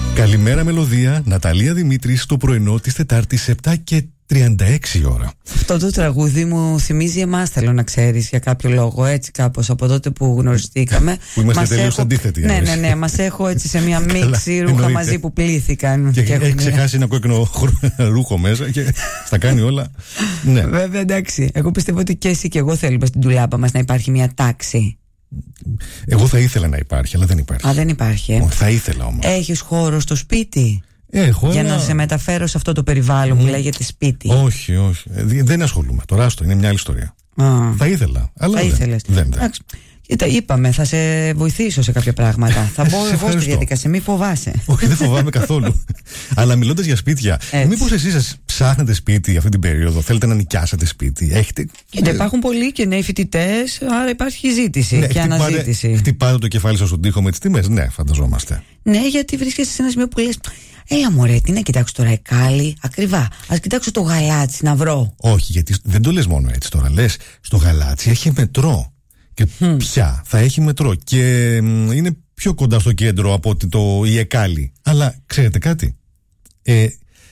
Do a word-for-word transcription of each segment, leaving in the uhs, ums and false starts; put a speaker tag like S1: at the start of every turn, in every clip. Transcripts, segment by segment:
S1: Καλημέρα μελωδία, Ναταλία Δημήτρης, το πρωινό της Τετάρτης επτά και τριάντα έξι ώρα.
S2: Αυτό το τραγούδι μου θυμίζει εμάς, θέλω να ξέρεις, για κάποιο λόγο, έτσι κάπως από τότε που γνωριστήκαμε.
S1: Που είμαστε τελείως αντίθετοι.
S2: Ναι, ναι, ναι, μας έχω έτσι σε μια μίξη ρούχα μαζί που πλήθηκαν.
S1: Και,
S2: και
S1: έχει ξεχάσει ένα κόκκινο ρούχο μέσα και στα κάνει όλα. Ναι.
S2: Βέβαια, εντάξει. Εγώ πιστεύω ότι και εσύ και εγώ θέλουμε στην ντουλάπα μας να υπάρχει μια τάξη.
S1: Εγώ θα ήθελα να υπάρχει, αλλά δεν υπάρχει.
S2: Α, δεν υπάρχει. Ε.
S1: Θα ήθελα όμως.
S2: Έχεις χώρο στο σπίτι?
S1: Έχω,
S2: για
S1: αλλά...
S2: να σε μεταφέρω σε αυτό το περιβάλλον mm. που λέγεται σπίτι.
S1: Όχι, όχι. Δεν ασχολούμαι. Τώρα άστο, είναι μια άλλη ιστορία.
S2: Ah.
S1: Θα ήθελα. Αλλά
S2: θα
S1: δεν,
S2: ήθελες.
S1: Δεν, δεν.
S2: Εντάξει, κοίτα, είπαμε, θα σε βοηθήσω σε κάποια πράγματα. Θα μπω εγώ στη διαδικασία, μη φοβάσαι.
S1: Όχι, δεν φοβάμαι καθόλου. Αλλά μιλώντας για σπίτια, μήπως εσείς σας ψάχνετε σπίτι αυτή την περίοδο, θέλετε να νοικιάσετε σπίτι, έχετε.
S2: Κοίτα, υπάρχουν πολλοί και νέοι φοιτητές, άρα υπάρχει ζήτηση
S1: ναι,
S2: και
S1: χτυπάτε,
S2: αναζήτηση.
S1: Χτυπάτε το κεφάλι σας στον τοίχο με τις τιμές, ναι, φανταζόμαστε.
S2: Ναι, γιατί βρίσκεσαι σε ένα σημείο που λες, έλα μωρέ, τι να κοιτάξω τώρα, εκάλι, ακριβά. Ας κοιτάξω το γαλάτσι να βρω.
S1: Όχι, γιατί δεν το λες μόνο έτσι τώρα. Λες, στο γαλάτσι έχει μετρό. Και mm. πια θα έχει μετρό. Και είναι πιο κοντά στο κέντρο από ότι το η εκάλι. Αλλά ξέρετε κάτι. Ε,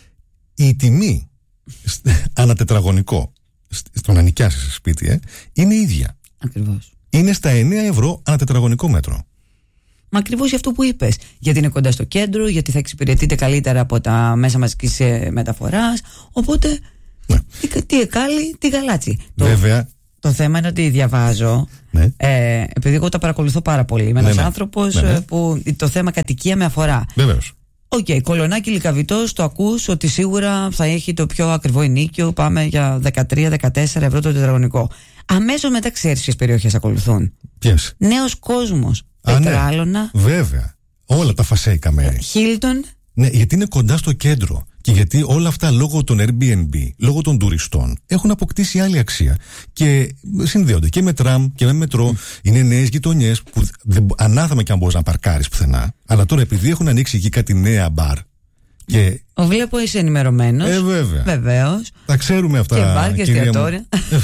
S1: η τιμή ανά τετραγωνικό στο να νοικιάσεις σπίτι ε, είναι ίδια.
S2: Ακριβώς.
S1: Είναι στα εννέα ευρώ ανά τετραγωνικό μέτρο.
S2: Μα ακριβώς για αυτό που είπες. Γιατί είναι κοντά στο κέντρο, γιατί θα εξυπηρετείτε καλύτερα από τα μέσα μαζικής μεταφοράς. Οπότε, ναι. τι, τι εκάλι, τι γαλάτσι.
S1: Βέβαια.
S2: Το, το θέμα είναι ότι διαβάζω,
S1: ναι.
S2: ε, επειδή εγώ τα παρακολουθώ πάρα πολύ. Είμαι ένας
S1: ναι,
S2: άνθρωπος
S1: ναι, ναι.
S2: που το θέμα κατοικία με αφορά.
S1: Βεβαίως.
S2: Οκ, okay, Κολονάκι Λυκαβητός, το ακούς ότι σίγουρα θα έχει το πιο ακριβό ενοίκιο. Πάμε για δεκατρία με δεκατέσσερα ευρώ το τετραγωνικό. Αμέσως μετά ξέρεις ποιες περιοχές ακολουθούν.
S1: Ποιες?
S2: Νέος Κόσμος. Πετράλωνα.
S1: Ναι. Βέβαια. Όλα τα φασέικα μέρη.
S2: Χίλτον.
S1: Ναι, γιατί είναι κοντά στο κέντρο. Και γιατί όλα αυτά λόγω των Airbnb, λόγω των τουριστών, έχουν αποκτήσει άλλη αξία. Και συνδέονται και με τραμ και με μετρό. Mm. Είναι νέες γειτονιές που δεν, ανάθαμε και αν μπορείς να παρκάρεις πουθενά. Αλλά τώρα επειδή έχουν ανοίξει εκεί κάτι νέα μπαρ. Και...
S2: Ο βλέπω είσαι ενημερωμένος.
S1: Ε, βέβαια.
S2: Βεβαίως.
S1: Τα ξέρουμε αυτά.
S2: Και μπαρ και εστιατόρια.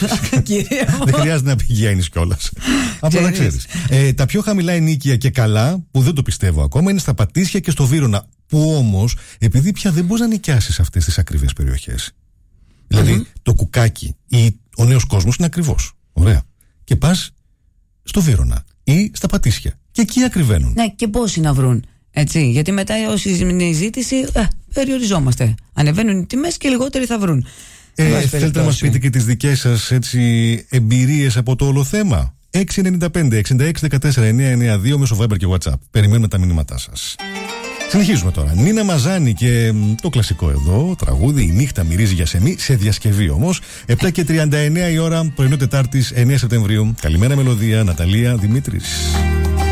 S1: Δεν χρειάζεται να πηγαίνεις κιόλας. Απλά να ξέρεις. Ε, τα πιο χαμηλά ενοίκια και καλά, που δεν το πιστεύω ακόμα, είναι στα Πατήσια και στο Βύρωνα. Που όμως, επειδή πια δεν μπορείς να νοικιάσεις αυτές τις ακριβές περιοχές. Δηλαδή, mm-hmm. το Κουκάκι ή ο Νέος Κόσμος είναι ακριβώς. Ωραία. Και πας στο Βύρωνα ή στα Πατήσια. Και εκεί ακριβένουν.
S2: Ναι, και πόσοι να βρουν. Έτσι, γιατί μετά όσοι είναι η ζήτηση, ε, περιοριζόμαστε. Ανεβαίνουν οι τιμές και λιγότεροι θα βρουν.
S1: Ε, θέλετε να μας πείτε και τις δικές σας έτσι, εμπειρίες από το όλο θέμα? έξι εννιά πέντε εξήντα έξι δεκατέσσερα εννιακόσια ενενήντα δύο μέσω Viber και WhatsApp. Περιμένουμε τα μηνύματά σας. Συνεχίζουμε τώρα. Νίνα Μαζάνη και το κλασικό εδώ τραγούδι «Η νύχτα μυρίζει για σεμί», σε διασκευή όμως. επτά και τριάντα εννέα η ώρα, πρωινό Τετάρτης εννέα Σεπτεμβρίου. Καλημέρα μελωδία, Ναταλία Δημήτρης.